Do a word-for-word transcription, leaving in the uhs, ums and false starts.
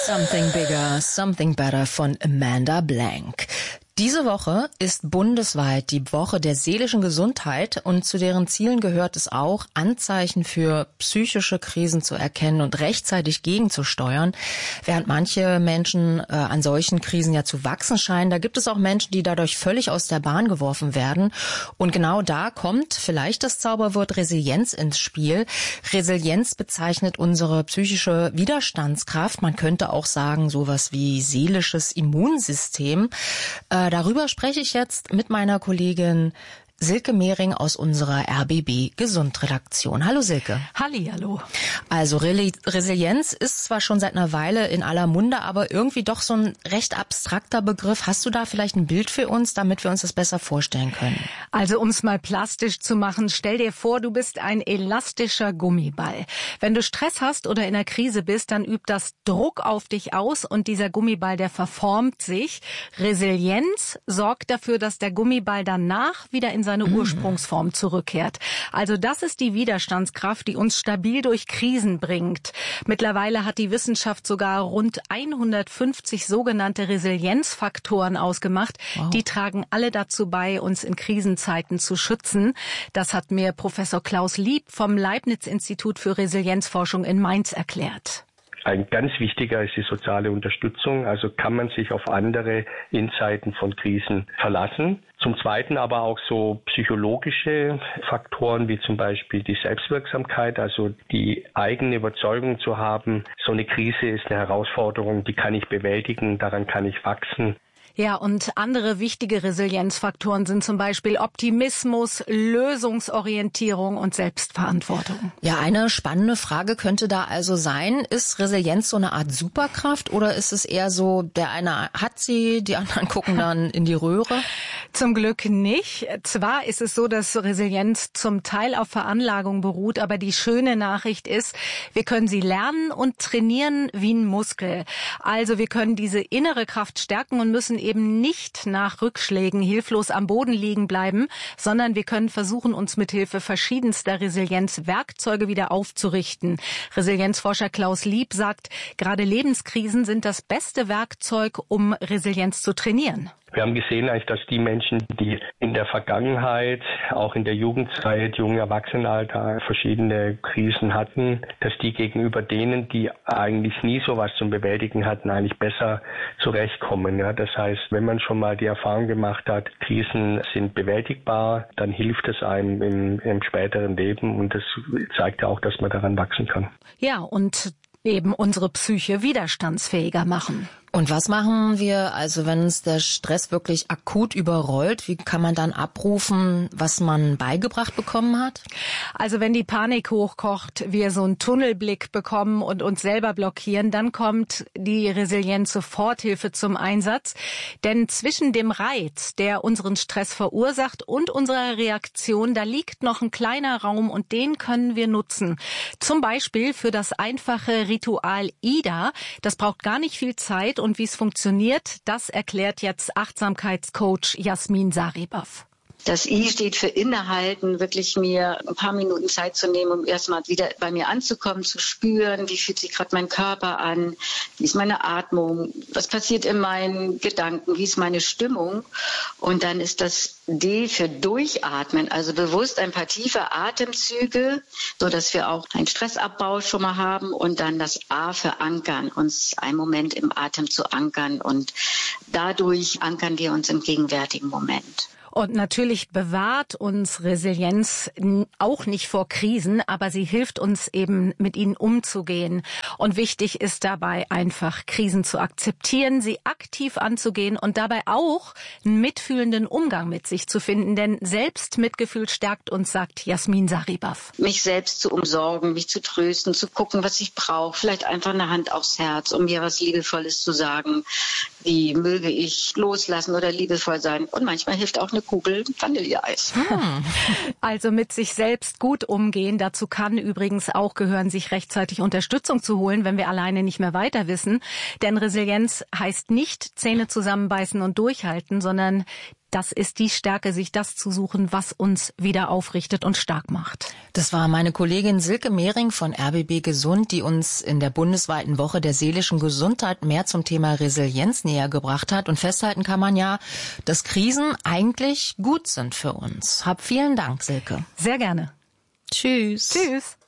Something Bigger, Something Better von Amanda Blank. Diese Woche ist bundesweit die Woche der seelischen Gesundheit und zu deren Zielen gehört es auch, Anzeichen für psychische Krisen zu erkennen und rechtzeitig gegenzusteuern. Während manche Menschen äh, an solchen Krisen ja zu wachsen scheinen, da gibt es auch Menschen, die dadurch völlig aus der Bahn geworfen werden. Und genau da kommt vielleicht das Zauberwort Resilienz ins Spiel. Resilienz bezeichnet unsere psychische Widerstandskraft. Man könnte auch sagen, sowas wie seelisches Immunsystem. Äh, Darüber spreche ich jetzt mit meiner Kollegin Silke Mehring aus unserer R B B Gesundredaktion. Hallo Silke. Hallihallo. Also Resilienz ist zwar schon seit einer Weile in aller Munde, aber irgendwie doch so ein recht abstrakter Begriff. Hast du da vielleicht ein Bild für uns, damit wir uns das besser vorstellen können? Also um es mal plastisch zu machen, stell dir vor, du bist ein elastischer Gummiball. Wenn du Stress hast oder in einer Krise bist, dann übt das Druck auf dich aus und dieser Gummiball, der verformt sich. Resilienz sorgt dafür, dass der Gummiball danach wieder in seine Ursprungsform zurückkehrt. Also das ist die Widerstandskraft, die uns stabil durch Krisen bringt. Mittlerweile hat die Wissenschaft sogar rund hundertfünfzig sogenannte Resilienzfaktoren ausgemacht. Wow. Die tragen alle dazu bei, uns in Krisenzeiten zu schützen. Das hat mir Professor Klaus Lieb vom Leibniz-Institut für Resilienzforschung in Mainz erklärt. Ein ganz wichtiger ist die soziale Unterstützung. Also kann man sich auf andere in Zeiten von Krisen verlassen. Zum Zweiten aber auch so psychologische Faktoren wie zum Beispiel die Selbstwirksamkeit, also die eigene Überzeugung zu haben, so eine Krise ist eine Herausforderung, die kann ich bewältigen, daran kann ich wachsen. Ja, und andere wichtige Resilienzfaktoren sind zum Beispiel Optimismus, Lösungsorientierung und Selbstverantwortung. Ja, eine spannende Frage könnte da also sein, ist Resilienz so eine Art Superkraft oder ist es eher so, der eine hat sie, die anderen gucken dann in die Röhre? Zum Glück nicht. Zwar ist es so, dass Resilienz zum Teil auf Veranlagung beruht, aber die schöne Nachricht ist, wir können sie lernen und trainieren wie ein Muskel. Also wir können diese innere Kraft stärken und müssen eben nicht nach Rückschlägen hilflos am Boden liegen bleiben, sondern wir können versuchen, uns mithilfe verschiedenster Resilienzwerkzeuge wieder aufzurichten. Resilienzforscher Klaus Lieb sagt, gerade Lebenskrisen sind das beste Werkzeug, um Resilienz zu trainieren. Wir haben gesehen eigentlich, dass die Menschen, die in der Vergangenheit, auch in der Jugendzeit, jungen Erwachsenenalter verschiedene Krisen hatten, dass die gegenüber denen, die eigentlich nie sowas zum Bewältigen hatten, eigentlich besser zurechtkommen. Ja, das heißt, wenn man schon mal die Erfahrung gemacht hat, Krisen sind bewältigbar, dann hilft es einem im, im späteren Leben und das zeigt ja auch, dass man daran wachsen kann. Ja, und eben unsere Psyche widerstandsfähiger machen. Und was machen wir, also wenn uns der Stress wirklich akut überrollt? Wie kann man dann abrufen, was man beigebracht bekommen hat? Also wenn die Panik hochkocht, wir so einen Tunnelblick bekommen und uns selber blockieren, dann kommt die Resilienz-Soforthilfe zum Einsatz. Denn zwischen dem Reiz, der unseren Stress verursacht, und unserer Reaktion, da liegt noch ein kleiner Raum und den können wir nutzen. Zum Beispiel für das einfache Ritual I D A. Das braucht gar nicht viel Zeit. Und wie es funktioniert, das erklärt jetzt Achtsamkeitscoach Jasmin Saribov. Das I steht für Innehalten, wirklich mir ein paar Minuten Zeit zu nehmen, um erstmal wieder bei mir anzukommen, zu spüren, wie fühlt sich gerade mein Körper an, wie ist meine Atmung, was passiert in meinen Gedanken, wie ist meine Stimmung. Und dann ist das D für Durchatmen, also bewusst ein paar tiefe Atemzüge, so dass wir auch einen Stressabbau schon mal haben. Und dann das A für Ankern, uns einen Moment im Atem zu ankern. Und dadurch ankern wir uns im gegenwärtigen Moment. Und natürlich bewahrt uns Resilienz auch nicht vor Krisen, aber sie hilft uns eben, mit ihnen umzugehen. Und wichtig ist dabei einfach, Krisen zu akzeptieren, sie aktiv anzugehen und dabei auch einen mitfühlenden Umgang mit sich zu finden. Denn Selbstmitgefühl stärkt uns, sagt Jasmin Saribov. Mich selbst zu umsorgen, mich zu trösten, zu gucken, was ich brauche. Vielleicht einfach eine Hand aufs Herz, um mir was Liebevolles zu sagen. Wie möge ich loslassen oder liebevoll sein? Und manchmal hilft auch eine Kugel Vanilleeis. Hm. Also mit sich selbst gut umgehen. Dazu kann übrigens auch gehören, sich rechtzeitig Unterstützung zu holen, wenn wir alleine nicht mehr weiter wissen. Denn Resilienz heißt nicht Zähne zusammenbeißen und durchhalten, sondern Das ist die Stärke, sich das zu suchen, was uns wieder aufrichtet und stark macht. Das war meine Kollegin Silke Mehring von R B B Gesund, die uns in der bundesweiten Woche der seelischen Gesundheit mehr zum Thema Resilienz näher gebracht hat. Und festhalten kann man ja, dass Krisen eigentlich gut sind für uns. Hab vielen Dank, Silke. Sehr gerne. Tschüss. Tschüss.